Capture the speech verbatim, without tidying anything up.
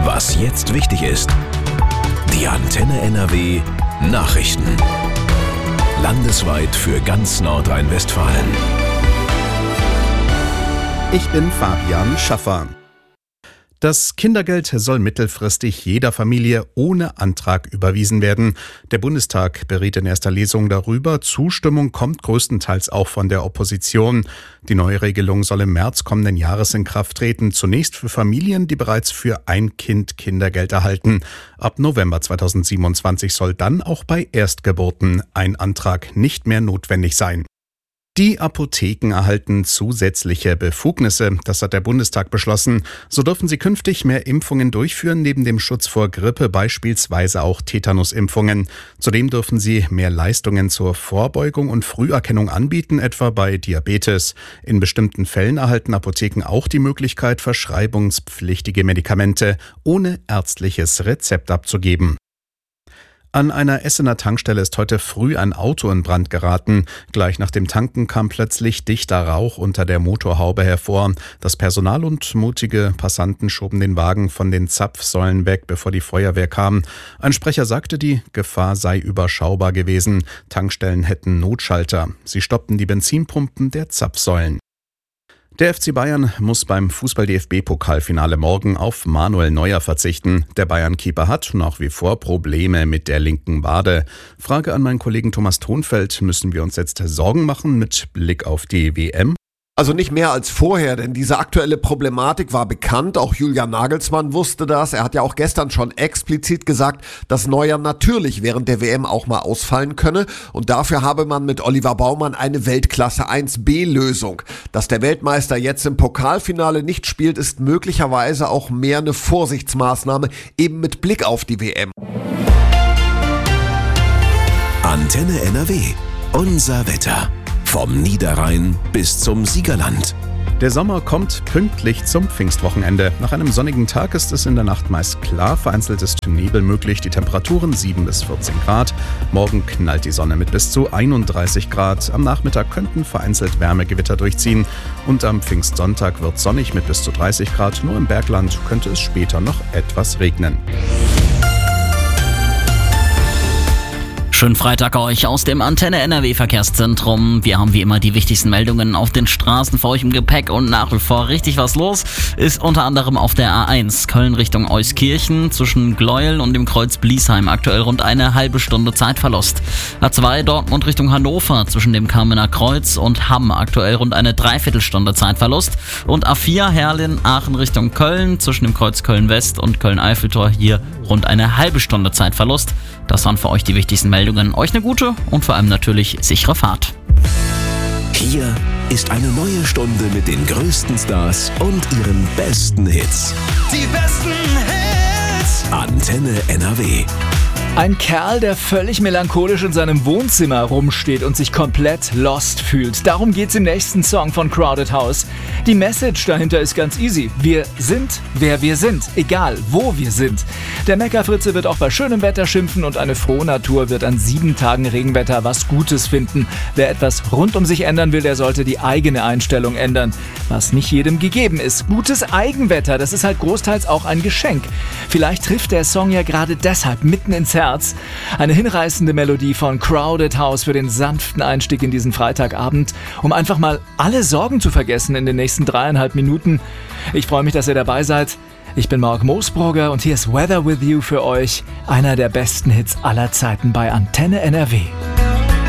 Was jetzt wichtig ist. Die Antenne N R W Nachrichten. Landesweit für ganz Nordrhein-Westfalen. Ich bin Fabian Schaffer. Das Kindergeld soll mittelfristig jeder Familie ohne Antrag überwiesen werden. Der Bundestag beriet in erster Lesung darüber. Zustimmung kommt größtenteils auch von der Opposition. Die neue Regelung soll im März kommenden Jahres in Kraft treten. Zunächst für Familien, die bereits für ein Kind Kindergeld erhalten. Ab November zweitausendsiebenundzwanzig soll dann auch bei Erstgeburten ein Antrag nicht mehr notwendig sein. Die Apotheken erhalten zusätzliche Befugnisse. Das hat der Bundestag beschlossen. So dürfen sie künftig mehr Impfungen durchführen, neben dem Schutz vor Grippe beispielsweise auch Tetanusimpfungen. Zudem dürfen sie mehr Leistungen zur Vorbeugung und Früherkennung anbieten, etwa bei Diabetes. In bestimmten Fällen erhalten Apotheken auch die Möglichkeit, verschreibungspflichtige Medikamente ohne ärztliches Rezept abzugeben. An einer Essener Tankstelle ist heute früh ein Auto in Brand geraten. Gleich nach dem Tanken kam plötzlich dichter Rauch unter der Motorhaube hervor. Das Personal und mutige Passanten schoben den Wagen von den Zapfsäulen weg, bevor die Feuerwehr kam. Ein Sprecher sagte, die Gefahr sei überschaubar gewesen. Tankstellen hätten Notschalter. Sie stoppten die Benzinpumpen der Zapfsäulen. Der F C Bayern muss beim Fußball-D F B-Pokalfinale morgen auf Manuel Neuer verzichten. Der Bayern-Keeper hat nach wie vor Probleme mit der linken Wade. Frage an meinen Kollegen Thomas Thonfeld: Müssen wir uns jetzt Sorgen machen mit Blick auf die W M? Also nicht mehr als vorher, denn diese aktuelle Problematik war bekannt. Auch Julian Nagelsmann wusste das. Er hat ja auch gestern schon explizit gesagt, dass Neuer natürlich während der W M auch mal ausfallen könne. Und dafür habe man mit Oliver Baumann eine Weltklasse eins B Lösung. Dass der Weltmeister jetzt im Pokalfinale nicht spielt, ist möglicherweise auch mehr eine Vorsichtsmaßnahme, eben mit Blick auf die W M. Antenne N R W. Unser Wetter. Vom Niederrhein bis zum Siegerland. Der Sommer kommt pünktlich zum Pfingstwochenende. Nach einem sonnigen Tag ist es in der Nacht meist klar, vereinzelt ist Nebel möglich, die Temperaturen sieben bis vierzehn Grad. Morgen knallt die Sonne mit bis zu einunddreißig Grad. Am Nachmittag könnten vereinzelt Wärmegewitter durchziehen. Und am Pfingstsonntag wird sonnig mit bis zu dreißig Grad. Nur im Bergland könnte es später noch etwas regnen. Schönen Freitag euch aus dem Antenne N R W Verkehrszentrum. Wir haben wie immer die wichtigsten Meldungen auf den Straßen für euch im Gepäck und nach wie vor richtig was los ist unter anderem auf der A eins Köln Richtung Euskirchen zwischen Gleuel und dem Kreuz Bliesheim aktuell rund eine halbe Stunde Zeitverlust. A zwei Dortmund Richtung Hannover zwischen dem Kamener Kreuz und Hamm aktuell rund eine Dreiviertelstunde Zeitverlust und A vier Herlin Aachen Richtung Köln zwischen dem Kreuz Köln West und Köln-Eiffeltor hier rund eine halbe Stunde Zeitverlust. Das waren für euch die wichtigsten Meldungen. Euch eine gute und vor allem natürlich sichere Fahrt. Hier ist eine neue Stunde mit den größten Stars und ihren besten Hits. Die besten Hits. Antenne N R W. Ein Kerl, der völlig melancholisch in seinem Wohnzimmer rumsteht und sich komplett lost fühlt. Darum geht's im nächsten Song von Crowded House. Die Message dahinter ist ganz easy. Wir sind, wer wir sind, egal wo wir sind. Der Meckerfritze wird auch bei schönem Wetter schimpfen und eine frohe Natur wird an sieben Tagen Regenwetter was Gutes finden. Wer etwas rund um sich ändern will, der sollte die eigene Einstellung ändern, was nicht jedem gegeben ist. Gutes Eigenwetter, das ist halt großteils auch ein Geschenk. Vielleicht trifft der Song ja gerade deshalb mitten ins Herz. Eine hinreißende Melodie von Crowded House für den sanften Einstieg in diesen Freitagabend, um einfach mal alle Sorgen zu vergessen in den nächsten dreieinhalb Minuten. Ich freue mich, dass ihr dabei seid. Ich bin Mark Moosbrugger und hier ist Weather With You für euch, einer der besten Hits aller Zeiten bei Antenne N R W.